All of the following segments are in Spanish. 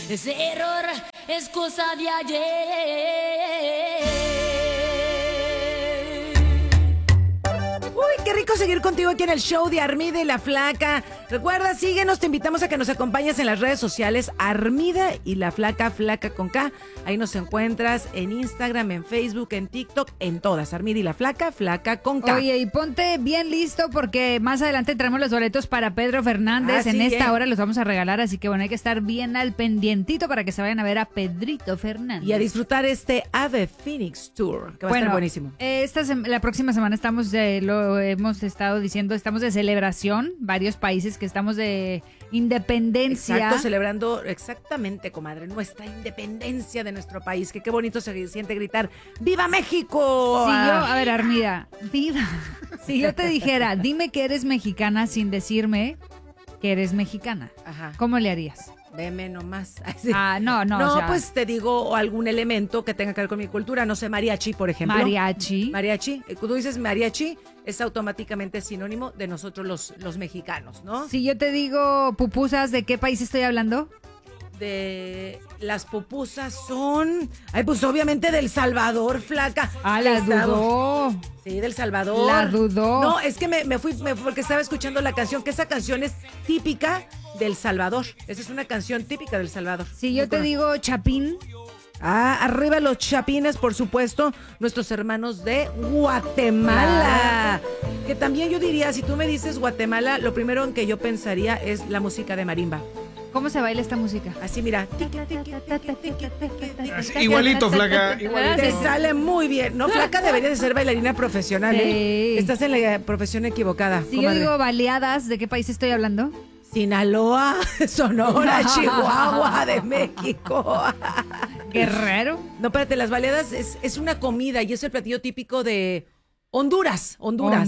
Ese error es cosa de ayer. Uy, qué rico seguir contigo aquí en el show de Armida y la Flaca. Recuerda, síguenos, te invitamos a que nos acompañes en las redes sociales Armida y la Flaca, Flaca con K. Ahí nos encuentras en Instagram, en Facebook, en TikTok, en todas. Armida y la Flaca, Flaca con K. Oye, y ponte bien listo porque más adelante traemos los boletos para Pedro Fernández. En esta hora los vamos a regalar, así que bueno, hay que estar bien al pendientito para que se vayan a ver a Pedrito Fernández. Y a disfrutar este Ave Phoenix Tour, que va a estar buenísimo. La próxima semana estamos lo hemos estado diciendo, estamos de celebración, varios países que estamos de independencia. Exacto, celebrando exactamente, comadre, nuestra independencia de nuestro país. Que qué bonito se siente gritar ¡Viva México! A ver, Armida, viva. Si yo te dijera, dime que eres mexicana sin decirme que eres mexicana, ajá, ¿cómo le harías? Veme nomás. No. No, o sea, pues te digo algún elemento que tenga que ver con mi cultura. No sé, mariachi, por ejemplo. Mariachi. Cuando dices mariachi, es automáticamente sinónimo de nosotros los mexicanos, ¿no? Si yo te digo pupusas, ¿de qué país estoy hablando? De las pupusas son... Ay, pues obviamente del Salvador, Flaca. La dudó. Sí, del Salvador. La dudó. No, es que me fui porque estaba escuchando la canción, que esa canción es típica del Salvador. Esa es una canción típica del Salvador. Si yo te digo chapín. Arriba los chapines, por supuesto, nuestros hermanos de Guatemala. Claro. Que también yo diría, si tú me dices Guatemala, lo primero en que yo pensaría es la música de marimba. ¿Cómo se baila esta música? Así, mira. Igualito, Flaca. Igualito. Te sale muy bien. No, Flaca debería de ser bailarina profesional, ¿eh? Estás en la profesión equivocada. Si yo digo baleadas, ¿de qué país estoy hablando? Sinaloa, Sonora, Chihuahua, de México. Guerrero. No, espérate, las baleadas es una comida y es el platillo típico de Honduras,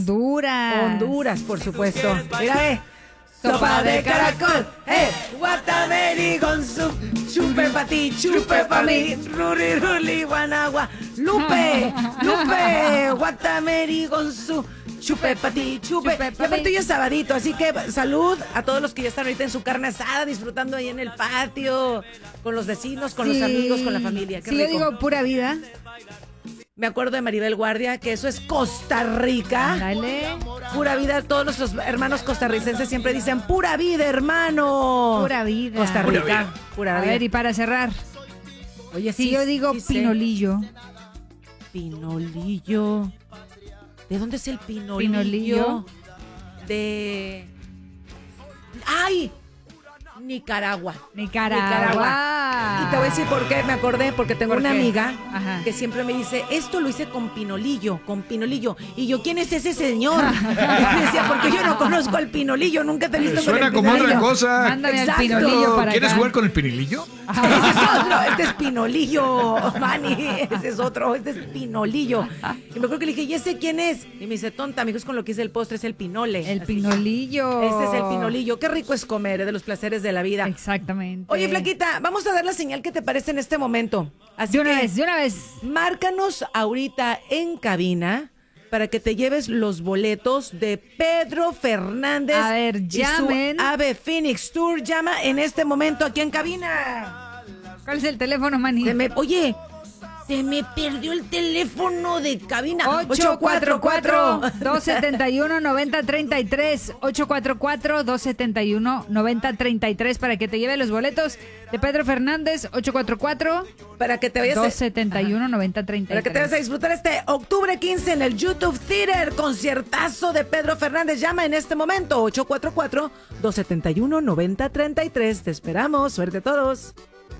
por supuesto. Mira, sopa de caracol, guatameri con su chupe pa' ti, chupe pa' mí, ruri, ruli, guanagua, Lupe, guatameri con su chupe pa' ti, chupe. Y aparte ya es sabadito, así que salud a todos los que ya están ahorita en su carne asada, disfrutando ahí en el patio, con los vecinos, con los amigos, con la familia. Qué rico. Yo digo pura vida. Me acuerdo de Maribel Guardia, que eso es Costa Rica. Dale. Pura vida, todos nuestros hermanos costarricenses siempre dicen, pura vida, hermano. Pura vida. Costa Rica, pura vida. A ver, y para cerrar. Oye, si yo digo pinolillo. Pinolillo. ¿De dónde es el pinolillo? Pinolillo. De... ¡Ay! Nicaragua. Y te voy a decir por qué me acordé, porque tengo una amiga que siempre me dice, esto lo hice con pinolillo. Y yo, ¿quién es ese señor? Y me decía, porque yo no conozco al pinolillo, nunca te he visto. Suena como otra cosa. Mándame al pinolillo para ¿Quieres acá. jugar con el pinolillo? Ese es otro, este es pinolillo, Manny, ese es otro, este es pinolillo. Y me acuerdo que le dije, ¿y ese quién es? Y me dice, tonta, amigos, con lo que hice el postre es el pinole. El pinolillo. Este es el pinolillo, qué rico es comer, de los placeres de la vida. Exactamente. Oye, Flaquita, vamos a dar la señal que te parece en este momento. Así de una vez. Márcanos ahorita en cabina para que te lleves los boletos de Pedro Fernández. A ver, llamen. Y su Ave Phoenix Tour. Llama en este momento aquí en cabina. ¿Cuál es el teléfono, Manny? Se me perdió el teléfono de cabina. 844-271-9033. 844-271-9033 para que te lleve los boletos de Pedro Fernández. 844 para que te vayas 271-9033. Para que te vayas a disfrutar este octubre 15 en el YouTube Theater. Conciertazo de Pedro Fernández. Llama en este momento. 844-271-9033. Te esperamos. Suerte a todos.